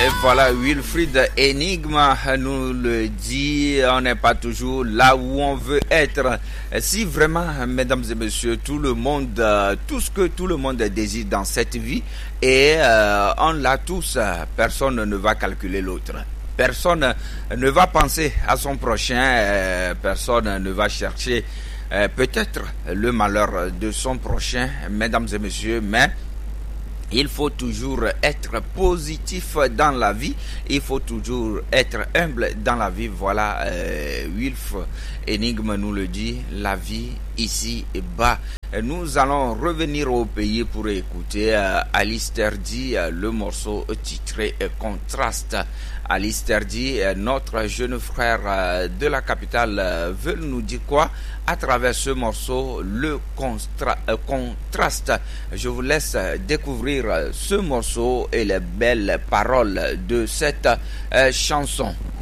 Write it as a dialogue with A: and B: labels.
A: Et voilà, Wilfried Enigma nous le dit, on n'est pas toujours là où on veut être. Si vraiment, mesdames et messieurs, tout le monde, tout ce que tout le monde désire dans cette vie, et on l'a tous, personne ne va calculer l'autre. Personne ne va penser à son prochain, personne ne va chercher peut-être le malheur de son prochain, mesdames et messieurs, mais il faut toujours être positif dans la vie, il faut toujours être humble dans la vie. Voilà, Wilf Enigme nous le dit, la vie ici est bas. Nous allons revenir au pays pour écouter Alice Terdy, le morceau titré Contraste. Alice Terdy, notre jeune frère de la capitale, veut nous dire quoi à travers ce morceau, le contraste. Je vous laisse découvrir ce morceau et les belles paroles de cette chanson.